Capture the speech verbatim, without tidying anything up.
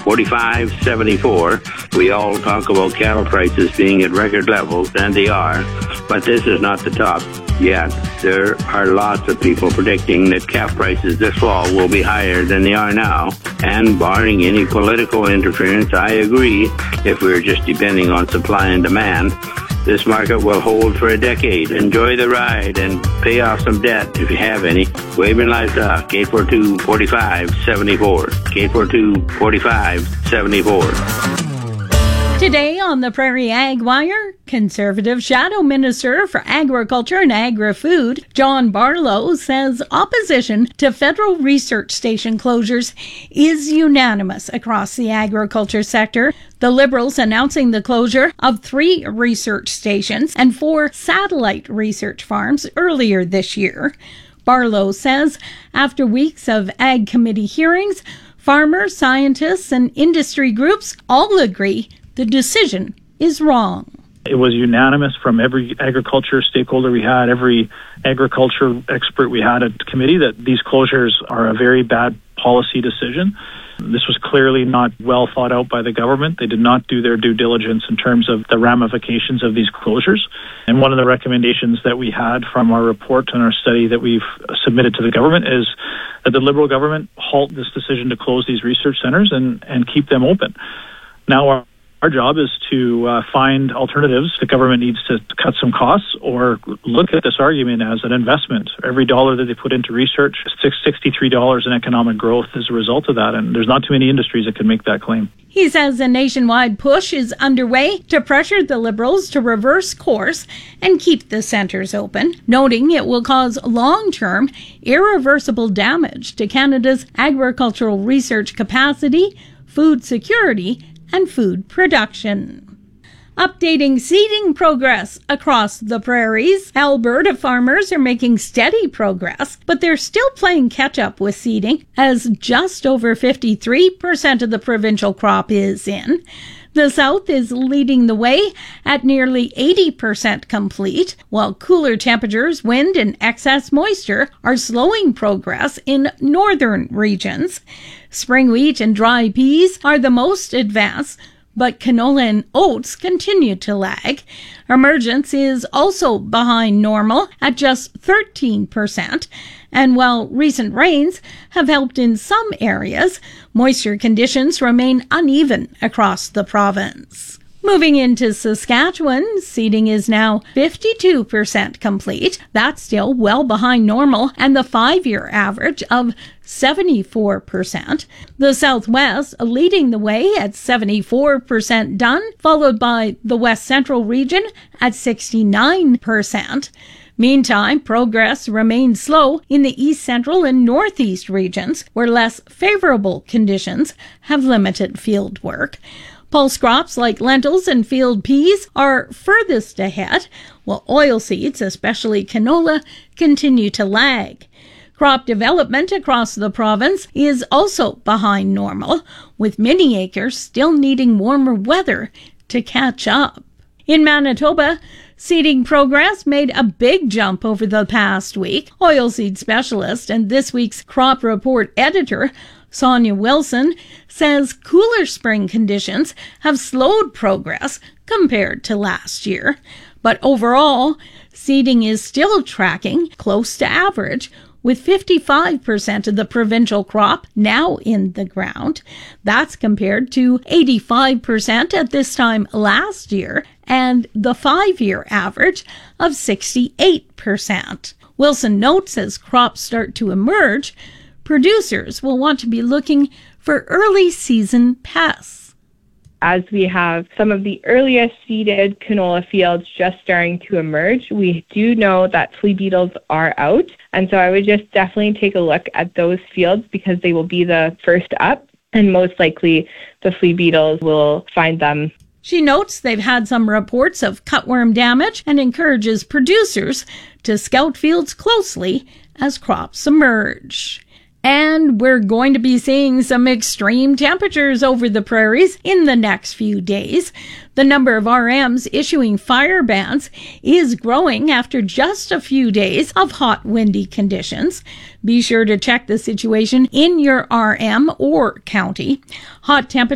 forty-five seventy-four. We all talk about cattle prices being at record levels, and they are, but this is not the top yet. There are lots of people predicting that calf prices this fall will be higher than they are now, and barring any political interference, I agree, if we're just depending on supply and demand, this market will hold for a decade. Enjoy the ride and pay off some debt if you have any. Wavering Livestock, eight four two, four five seven four. eight four two, four five seven four. Today on the Prairie Ag Wire, Conservative Shadow Minister for Agriculture and Agri-Food, John Barlow, says opposition to federal research station closures is unanimous across the agriculture sector. The Liberals announcing the closure of three research stations and four satellite research farms earlier this year. Barlow says after weeks of Ag Committee hearings, farmers, scientists, and industry groups all agree the decision is wrong. It was unanimous from every agriculture stakeholder we had, every agriculture expert we had at the committee, that these closures are a very bad policy decision. This was clearly not well thought out by the government. They did not do their due diligence in terms of the ramifications of these closures. And one of the recommendations that we had from our report and our study that we've submitted to the government is that the Liberal government halt this decision to close these research centres and, and keep them open. Now, our Our job is to uh, find alternatives. The government needs to cut some costs or look at this argument as an investment. Every dollar that they put into research, sixty-three dollars in economic growth as a result of that, and there's not too many industries that can make that claim. He says a nationwide push is underway to pressure the Liberals to reverse course and keep the centres open, noting it will cause long-term, irreversible damage to Canada's agricultural research capacity, food security, and food production. Updating seeding progress across the prairies. Alberta farmers are making steady progress, but they're still playing catch-up with seeding, as just over fifty-three percent of the provincial crop is in. The South is leading the way at nearly eighty percent complete, while cooler temperatures, wind, and excess moisture are slowing progress in northern regions. Spring wheat and dry peas are the most advanced, but canola and oats continue to lag. Emergence is also behind normal at just thirteen percent, and while recent rains have helped in some areas, moisture conditions remain uneven across the province. Moving into Saskatchewan, seeding is now fifty-two percent complete. That's still well behind normal and the five-year average of seventy-four percent. The Southwest leading the way at seventy-four percent done, followed by the West Central region at sixty-nine percent. Meantime, progress remains slow in the East Central and Northeast regions, where less favorable conditions have limited field work. Pulse crops like lentils and field peas are furthest ahead, while oilseeds, especially canola, continue to lag. Crop development across the province is also behind normal, with many acres still needing warmer weather to catch up. In Manitoba, seeding progress made a big jump over the past week. Oilseed specialist and this week's crop report editor, Sonia Wilson, says cooler spring conditions have slowed progress compared to last year. But overall, seeding is still tracking close to average, with fifty-five percent of the provincial crop now in the ground. That's compared to eighty-five percent at this time last year and the five-year average of sixty-eight percent. Wilson notes as crops start to emerge, producers will want to be looking for early season pests. As we have some of the earliest seeded canola fields just starting to emerge, we do know that flea beetles are out. And so I would just definitely take a look at those fields because they will be the first up, and most likely the flea beetles will find them. She notes they've had some reports of cutworm damage and encourages producers to scout fields closely as crops emerge. And we're going to be seeing some extreme temperatures over the prairies in the next few days. The number of R Ms issuing fire bans is growing after just a few days of hot, windy conditions. Be sure to check the situation in your R M or county. Hot temperatures